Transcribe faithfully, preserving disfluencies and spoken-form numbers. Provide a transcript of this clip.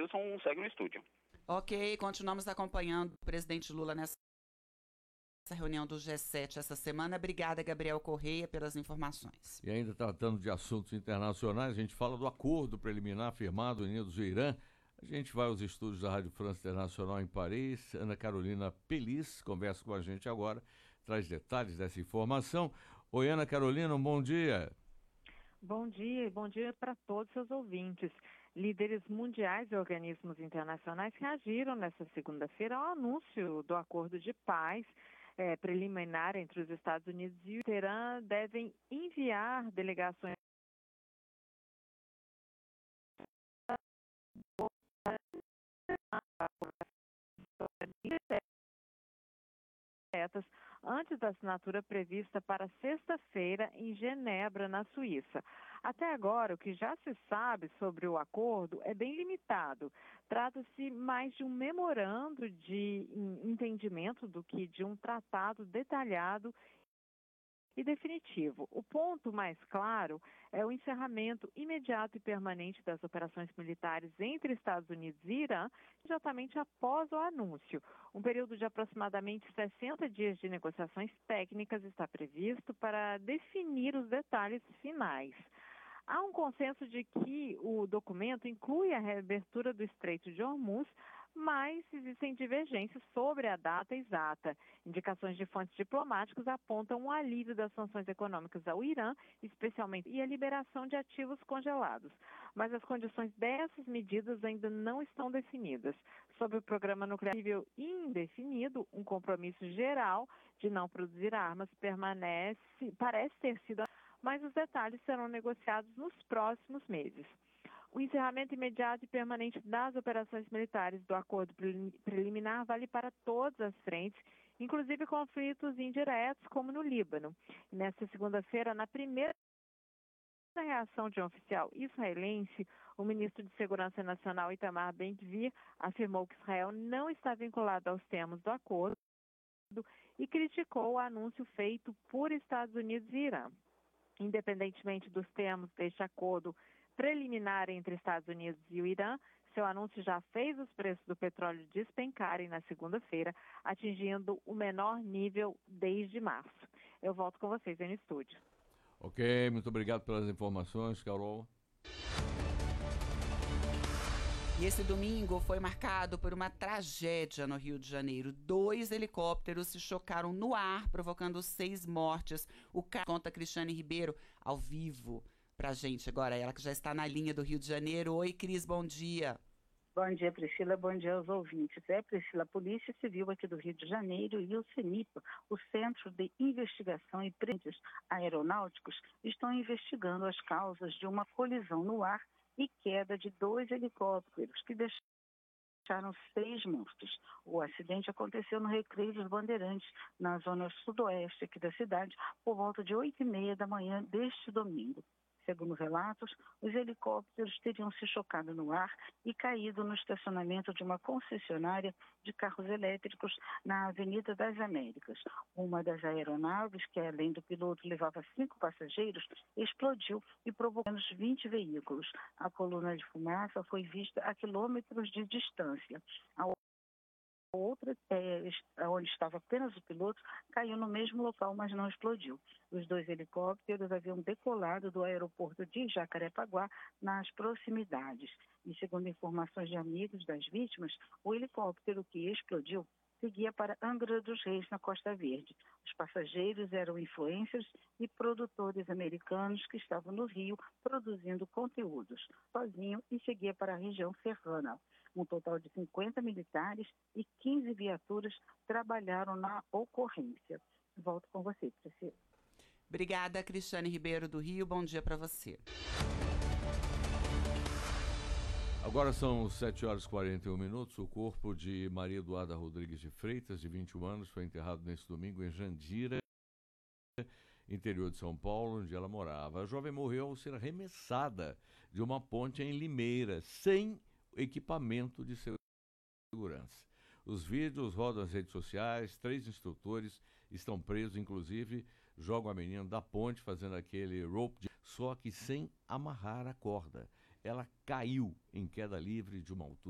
Anderson segue no estúdio. Ok, continuamos acompanhando o presidente Lula nessa reunião do G sete essa semana. Obrigada, Gabriel Correia, pelas informações. E ainda tratando de assuntos internacionais, a gente fala do acordo preliminar firmado em Unidos do Irã. A gente vai aos estúdios da Rádio França Internacional em Paris. Ana Carolina Pelis conversa com a gente agora, traz detalhes dessa informação. Oi, Ana Carolina, um bom dia. Bom dia e bom dia para todos os seus ouvintes. Líderes mundiais e organismos internacionais reagiram nesta segunda-feira ao anúncio do acordo de paz é, preliminar entre os Estados Unidos e o Irã. Devem enviar delegações antes da assinatura prevista para sexta-feira em Genebra, na Suíça. Até agora, o que já se sabe sobre o acordo é bem limitado. Trata-se mais de um memorando de entendimento do que de um tratado detalhado e definitivo. O ponto mais claro é o encerramento imediato e permanente das operações militares entre Estados Unidos e Irã, imediatamente após o anúncio. Um período de aproximadamente sessenta dias de negociações técnicas está previsto para definir os detalhes finais. Há um consenso de que o documento inclui a reabertura do Estreito de Hormuz, mas existem divergências sobre a data exata. Indicações de fontes diplomáticas apontam um alívio das sanções econômicas ao Irã, especialmente, e a liberação de ativos congelados. Mas as condições dessas medidas ainda não estão definidas. Sobre o programa nuclear nível indefinido, um compromisso geral de não produzir armas permanece, parece ter sido, mas os detalhes serão negociados nos próximos meses. O encerramento imediato e permanente das operações militares do acordo preliminar vale para todas as frentes, inclusive conflitos indiretos, como no Líbano. Nesta segunda-feira, na primeira reação de um oficial israelense, o ministro de Segurança Nacional, Itamar Ben-Gvir, afirmou que Israel não está vinculado aos termos do acordo e criticou o anúncio feito por Estados Unidos e Irã. Independentemente dos termos deste acordo preliminar entre Estados Unidos e o Irã, seu anúncio já fez os preços do petróleo despencarem na segunda-feira, atingindo o menor nível desde março. Eu volto com vocês aí no estúdio. Ok, muito obrigado pelas informações, Carol. E esse domingo foi marcado por uma tragédia no Rio de Janeiro. Dois helicópteros se chocaram no ar, provocando seis mortes. O caso conta Cristiane Ribeiro, ao vivo, pra gente agora. Ela que já está na linha do Rio de Janeiro. Oi, Cris, bom dia. Bom dia, Priscila. Bom dia aos ouvintes. É, Priscila, a Polícia Civil aqui do Rio de Janeiro e o CENIPA, o Centro de Investigação e Prevenção Aeronáuticos, estão investigando as causas de uma colisão no ar e queda de dois helicópteros que deixaram seis mortos. O acidente aconteceu no Recreio dos Bandeirantes, na zona sudoeste aqui da cidade, por volta de oito e meia da manhã deste domingo. Segundo relatos, os helicópteros teriam se chocado no ar e caído no estacionamento de uma concessionária de carros elétricos na Avenida das Américas. Uma das aeronaves, que além do piloto levava cinco passageiros, explodiu e provocou menos vinte veículos. A coluna de fumaça foi vista a quilômetros de distância. A outra, é, onde estava apenas o piloto, caiu no mesmo local, mas não explodiu. Os dois helicópteros haviam decolado do aeroporto de Jacarepaguá, nas proximidades. E segundo informações de amigos das vítimas, o helicóptero que explodiu seguia para Angra dos Reis, na Costa Verde. Os passageiros eram influencers e produtores americanos que estavam no Rio produzindo conteúdos sozinho e seguia para a região serrana. Um total de cinquenta militares e quinze viaturas trabalharam na ocorrência. Volto com você, Priscila. Obrigada, Cristiane Ribeiro do Rio. Bom dia para você. Agora são sete horas e quarenta e um minutos. O corpo de Maria Eduarda Rodrigues de Freitas, de vinte e um anos, foi enterrado neste domingo em Jandira, interior de São Paulo, onde ela morava. A jovem morreu ao ser arremessada de uma ponte em Limeira, sem equipamento de segurança. Os vídeos rodam nas redes sociais, três instrutores estão presos, inclusive jogam a menina da ponte fazendo aquele rope, só que sem amarrar a corda. Ela caiu em queda livre de uma altura